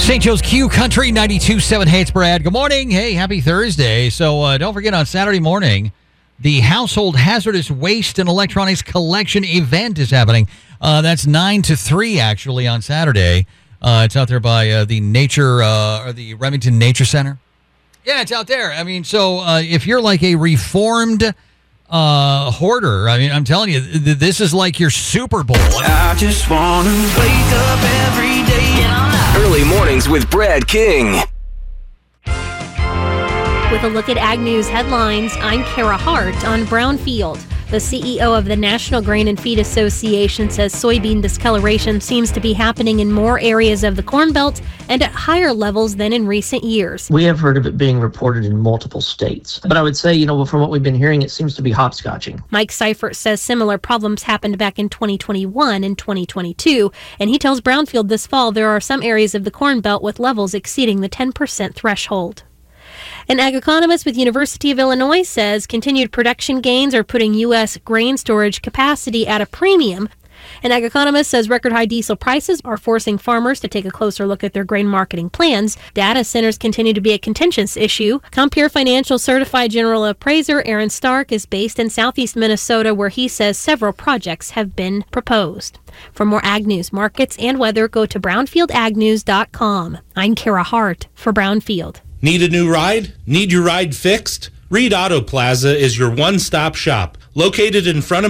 St. Joe's Q Country 92.7. Hey, it's Brad. Good morning. Hey, happy Thursday. So don't forget, on Saturday morning, the Household Hazardous Waste and Electronics Collection event is happening. That's 9 to 3, actually, on Saturday. It's out there by the the Remington Nature Center. Yeah, it's out there. I mean, so if you're like a reformed hoarder, I mean, I'm telling you, this is like your Super Bowl. I just want to wake up every day. Early mornings with Brad King. With a look at Ag News headlines, I'm Kara Hart on Brownfield. The CEO of the National Grain and Feed Association says soybean discoloration seems to be happening in more areas of the Corn Belt and at higher levels than in recent years. We have heard of it being reported in multiple states. But I would say, from what we've been hearing, it seems to be hopscotching. Mike Seifert says similar problems happened back in 2021 and 2022. And he tells Brownfield this fall there are some areas of the Corn Belt with levels exceeding the 10% threshold. An ag economist with University of Illinois says continued production gains are putting U.S. grain storage capacity at a premium. An ag economist says record high diesel prices are forcing farmers to take a closer look at their grain marketing plans. Data centers continue to be a contentious issue. Compeer Financial Certified General Appraiser Aaron Stark is based in southeast Minnesota, where he says several projects have been proposed. For more ag news, markets, and weather, go to brownfieldagnews.com. I'm Kara Hart for Brownfield. Need a new ride? Need your ride fixed? Reed Auto Plaza is your one-stop shop. Located in front of